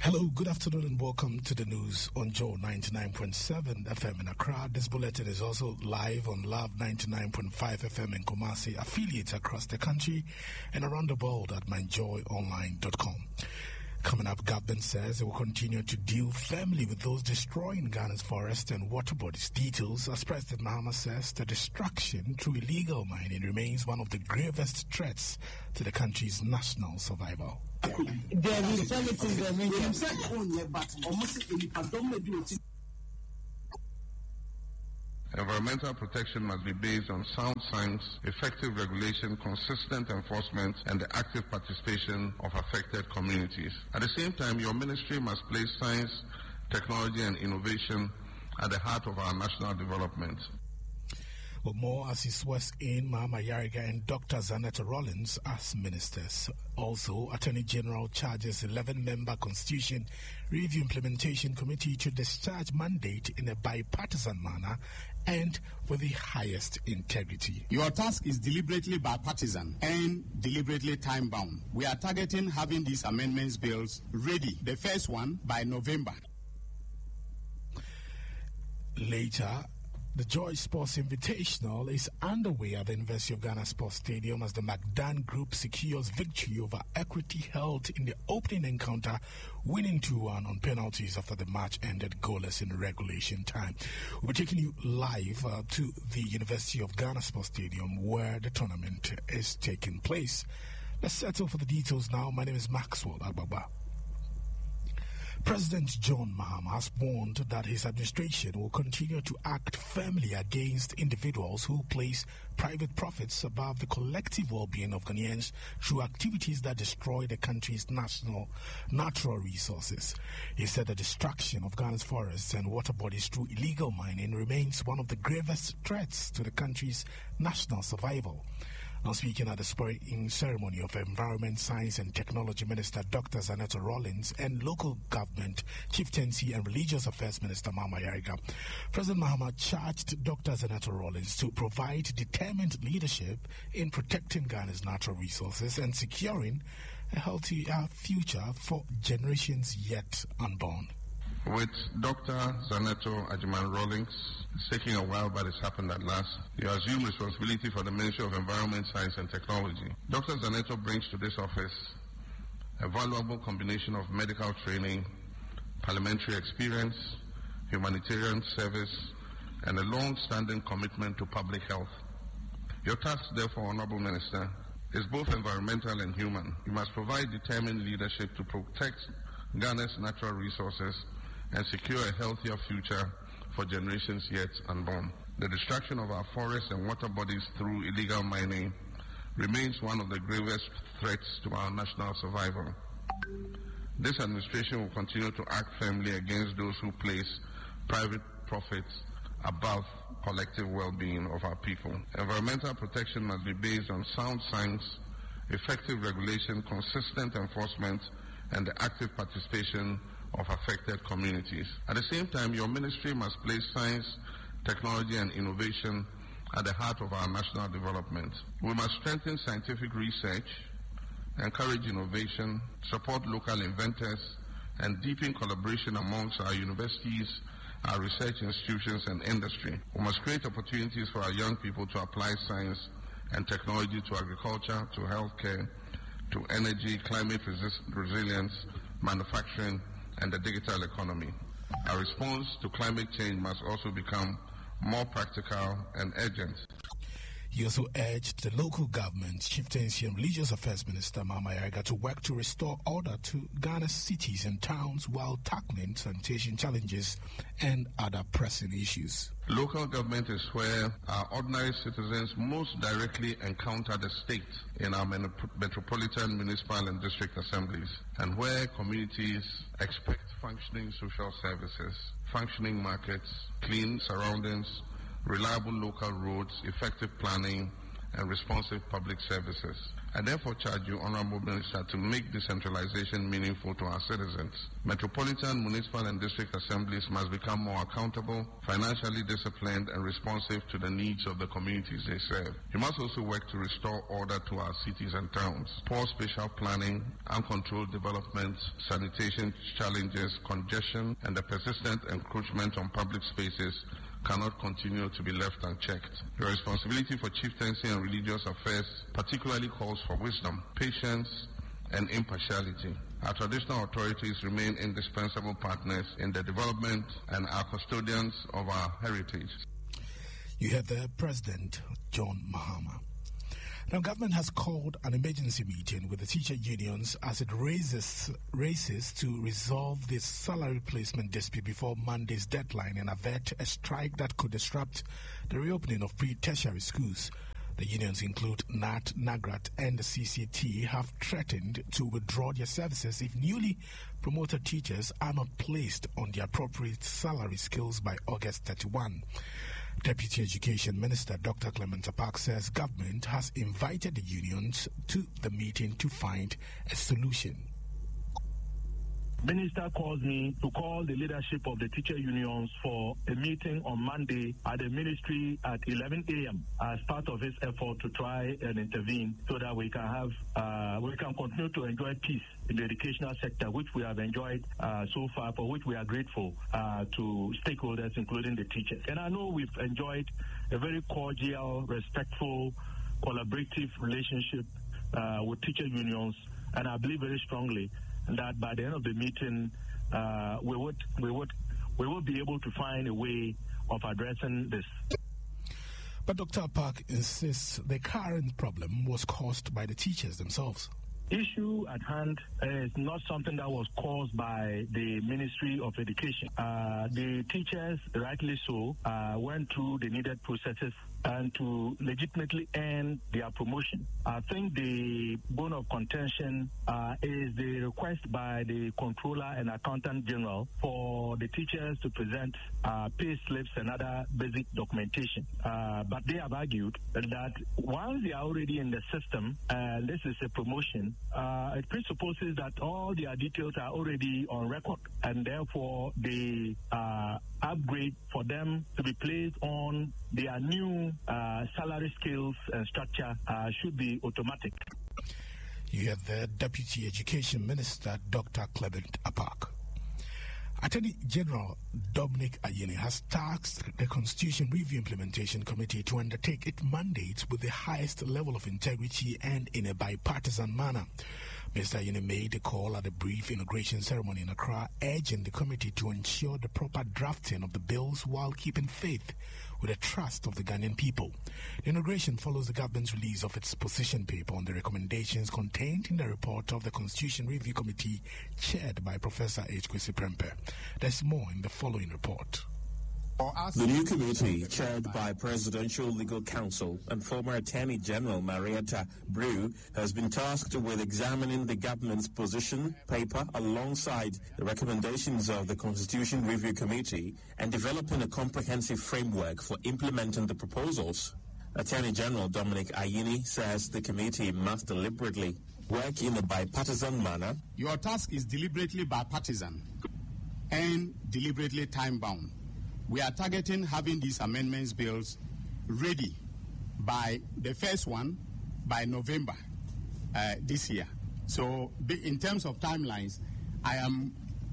Hello, good afternoon and welcome to the news on Joe 99.7 FM in Accra. This bulletin is also live on Love 99.5 FM in Kumasi, affiliates across the country and around the world at myjoyonline.com. Coming up, government says it will continue to deal firmly with those destroying Ghana's forests and water bodies. Details, as President Mahama says, the destruction through illegal mining remains one of the gravest threats to the country's national survival. Environmental protection must be based on sound science, effective regulation, consistent enforcement, and the active participation of affected communities. At the same time, your ministry must place science, technology, and innovation at the heart of our national development. Well, more as he swears in Mahama Yariga and Dr. Zanetta Rawlings as ministers. Also, Attorney General charges 11-member Constitution Review Implementation Committee to discharge mandate in a bipartisan manner and with the highest integrity. Your task is deliberately bipartisan and deliberately time-bound. We are targeting having these amendments bills ready, the first one by November. Later, the Joy Sports Invitational is underway at the University of Ghana Sports Stadium as the McDan Group secures victory over Equity Health in the opening encounter, winning 2-1 on penalties after the match ended goalless in regulation time. We'll be taking you live to the University of Ghana Sports Stadium where the tournament is taking place. Let's settle for the details now. My name is Maxwell Agbagba. President John Mahama has warned that his administration will continue to act firmly against individuals who place private profits above the collective well-being of Ghanaians through activities that destroy the country's natural resources. He said the destruction of Ghana's forests and water bodies through illegal mining remains one of the gravest threats to the country's national survival. Now speaking at the swearing ceremony of Environment, Science and Technology Minister Dr. Zanetta Rawlings and Local Government, Chieftaincy and Religious Affairs Minister Mahama Yariga, President Mahama charged Dr. Zanetta Rawlings to provide determined leadership in protecting Ghana's natural resources and securing a healthy future for generations yet unborn. With Dr. Zanetta Ajiman Rawlings, it's taking a while, but it's happened at last. You assume responsibility for the Ministry of Environment, Science and Technology. Dr. Zanetta brings to this office a valuable combination of medical training, parliamentary experience, humanitarian service, and a long-standing commitment to public health. Your task, therefore, Honorable Minister, is both environmental and human. You must provide determined leadership to protect Ghana's natural resources and secure a healthier future for generations yet unborn. The destruction of our forests and water bodies through illegal mining remains one of the gravest threats to our national survival. This administration will continue to act firmly against those who place private profits above collective well-being of our people. Environmental protection must be based on sound science, effective regulation, consistent enforcement, and the active participation of affected communities. At the same time, your ministry must place science, technology, and innovation at the heart of our national development. We must strengthen scientific research, encourage innovation, support local inventors, and deepen collaboration amongst our universities, our research institutions, and industry. We must create opportunities for our young people to apply science and technology to agriculture, to healthcare, to energy, climate resilience, manufacturing, and the digital economy. Our response to climate change must also become more practical and urgent. He also urged the local government, Chieftaincy and Religious Affairs Minister Mahama Yariga to work to restore order to Ghana's cities and towns while tackling sanitation challenges and other pressing issues. Local government is where our ordinary citizens most directly encounter the state in our metropolitan, municipal and district assemblies, and where communities expect functioning social services, functioning markets, clean surroundings, reliable local roads, effective planning, and responsive public services. I therefore charge you, Honorable Minister, to make decentralization meaningful to our citizens. Metropolitan, municipal, and district assemblies must become more accountable, financially disciplined, and responsive to the needs of the communities they serve. You must also work to restore order to our cities and towns. Poor spatial planning, uncontrolled development, sanitation challenges, congestion, and the persistent encroachment on public spaces cannot continue to be left unchecked. Your responsibility for chieftaincy and religious affairs particularly calls for wisdom, patience, and impartiality. Our traditional authorities remain indispensable partners in the development and are custodians of our heritage. You heard the President, John Mahama. Now, government has called an emergency meeting with the teacher unions as it races to resolve this salary placement dispute before Monday's deadline and avert a strike that could disrupt the reopening of pre-tertiary schools. The unions include NAT, NAGRAT, and the CCT have threatened to withdraw their services if newly promoted teachers are not placed on the appropriate salary scales by August 31. Deputy Education Minister Dr. Clement Apak says government has invited the unions to the meeting to find a solution. Minister calls me to call the leadership of the teacher unions for a meeting on Monday at the ministry at 11 a.m. as part of his effort to try and intervene so that we can continue to enjoy peace in the educational sector, which we have enjoyed so far, for which we are grateful to stakeholders, including the teachers. And I know we've enjoyed a very cordial, respectful, collaborative relationship with teacher unions, and I believe very strongly that by the end of the meeting, we would be able to find a way of addressing this. But Dr. Apak insists the current problem was caused by the teachers themselves. Issue at hand is not something that was caused by the Ministry of Education. The teachers, rightly so, went through the needed processes and to legitimately earn their promotion. I think the bone of contention is the request by the Controller and Accountant General for the teachers to present pay slips and other basic documentation. But they have argued that once they are already in the system, this is a promotion, it presupposes that all their details are already on record, and therefore the upgrade for them to be placed on their new salary scales and structure should be automatic. You have the Deputy Education Minister, Dr. Clement Apak. Attorney General Dominic Ayine has tasked the Constitution Review Implementation Committee to undertake its mandates with the highest level of integrity and in a bipartisan manner. Mr. Ayine made the call at a brief inauguration ceremony in Accra, urging the committee to ensure the proper drafting of the bills while keeping faith with the trust of the Ghanaian people. The inauguration follows the government's release of its position paper on the recommendations contained in the report of the Constitution Review Committee chaired by Professor H. Kwesi Prempeh. There's more in the following report. The new committee, chaired by Presidential Legal Counsel and former Attorney General Marietta Brew, has been tasked with examining the government's position paper alongside the recommendations of the Constitution Review Committee and developing a comprehensive framework for implementing the proposals. Attorney General Dominic Ayine says the committee must deliberately work in a bipartisan manner. Your task is deliberately bipartisan and deliberately time-bound. We are targeting having these amendments bills ready by the first one by November this year. So in terms of timelines, I'm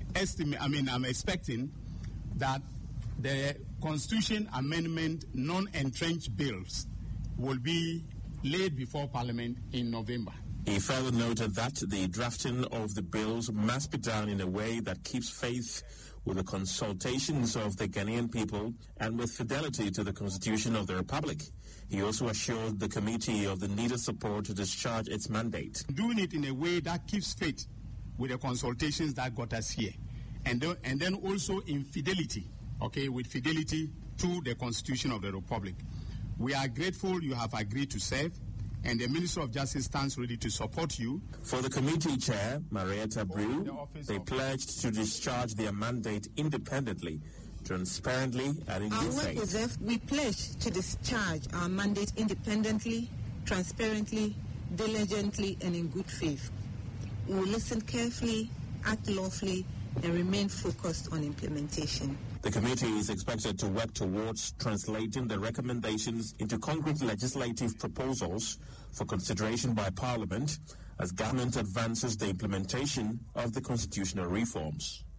expecting that the Constitution Amendment non-entrenched bills will be laid before Parliament in November. He further noted that the drafting of the bills must be done in a way that keeps faith with the consultations of the Ghanaian people and with fidelity to the Constitution of the Republic. He also assured the committee of the needed support to discharge its mandate. Doing it in a way that keeps faith with the consultations that got us here, and then also in fidelity, with fidelity to the Constitution of the Republic. We are grateful you have agreed to serve, and the Minister of Justice stands ready to support you. For the committee chair, Marietta Brew, they pledged to discharge their mandate independently, transparently, and in good faith. We pledge to discharge our mandate independently, transparently, diligently and in good faith. We will listen carefully, act lawfully, and remain focused on implementation. The committee is expected to work towards translating the recommendations into concrete legislative proposals for consideration by Parliament as government advances the implementation of the constitutional reforms.